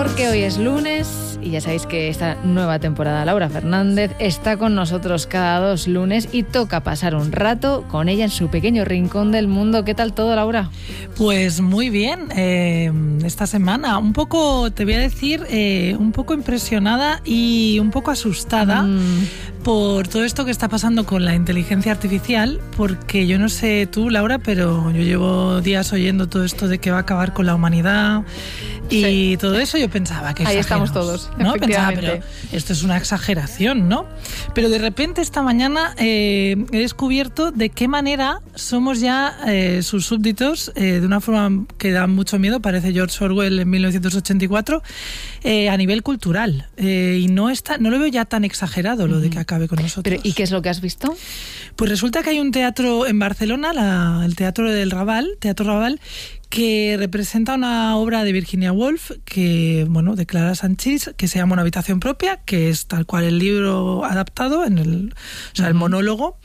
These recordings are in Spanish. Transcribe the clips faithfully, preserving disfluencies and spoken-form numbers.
Porque hoy es lunes y ya sabéis que esta nueva temporada Laura Fernández está con nosotros cada dos lunes y toca pasar un rato con ella en su pequeño rincón del mundo. ¿Qué tal todo, Laura? Pues muy bien, eh, esta semana un poco, te voy a decir, eh, un poco impresionada y un poco asustada mm. por todo esto que está pasando con la inteligencia artificial, porque yo no sé tú, Laura, pero yo llevo días oyendo todo esto de que va a acabar con la humanidad y sí. todo eso. Yo pensaba que ahí estamos todos, ¿no? Pensaba, pero esto es una exageración, ¿no? Pero de repente esta mañana eh, he descubierto de qué manera somos ya eh, sus súbditos, eh, de una forma que da mucho miedo, parece George Orwell en mil novecientos ochenta y cuatro, eh, a nivel cultural. Eh, y no está, no lo veo ya tan exagerado lo uh-huh. de que acabe con nosotros. Pero, ¿y qué es lo que has visto? Pues resulta que hay un teatro en Barcelona, la, el Teatro del Raval, Teatro Raval, que representa una obra de Virginia Woolf, que, bueno, de Clara Sanchis, que se llama Una habitación propia, que es tal cual el libro adaptado, en el, o sea, el monólogo.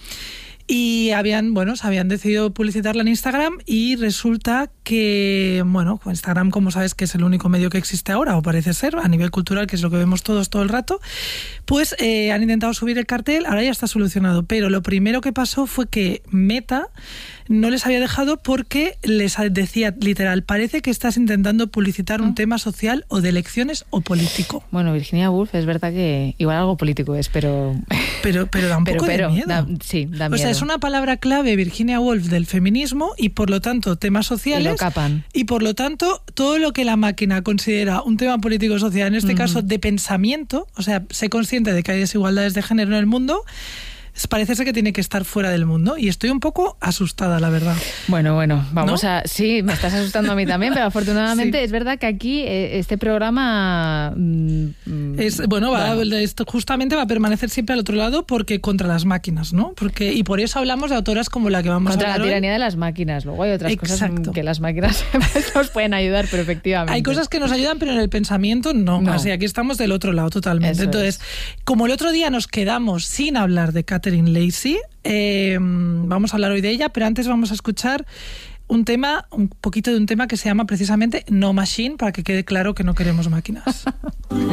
Y habían, bueno, se habían decidido publicitarla en Instagram y resulta que, bueno, Instagram, como sabes, que es el único medio que existe ahora, o parece ser, a nivel cultural, que es lo que vemos todos todo el rato, pues eh, han intentado subir el cartel, ahora ya está solucionado, pero lo primero que pasó fue que Meta no les había dejado porque les decía literal, parece que estás intentando publicitar un tema social o de elecciones o político. Bueno, Virginia Woolf es verdad que igual algo político es, pero... Pero, pero da un poco pero, pero, de miedo. Da, sí, da miedo. O sea, es una palabra clave, Virginia Woolf, del feminismo y por lo tanto temas sociales. Y lo capan. Y por lo tanto todo lo que la máquina considera un tema político-social, en este uh-huh. caso de pensamiento, o sea, sé consciente de que hay desigualdades de género en el mundo, parece ser que tiene que estar fuera del mundo y estoy un poco asustada, la verdad. Bueno, bueno, vamos ¿no? a... Sí, me estás asustando a mí también, pero afortunadamente sí. es verdad que aquí eh, este programa... Mmm, es Bueno, va, bueno. Esto justamente va a permanecer siempre al otro lado porque contra las máquinas, ¿no? Porque Y por eso hablamos de autoras como la que vamos contra a hablar Contra la tiranía hoy. de las máquinas. Luego hay otras Exacto. cosas que las máquinas nos pueden ayudar, pero efectivamente. Hay cosas que nos ayudan, pero en el pensamiento no. no. Así aquí estamos del otro lado totalmente. Eso Entonces, es. Como el otro día nos quedamos sin hablar de Catherine Lacey, Eh, vamos a hablar hoy de ella, pero antes vamos a escuchar un tema, un poquito de un tema que se llama precisamente No Machine, para que quede claro que no queremos máquinas.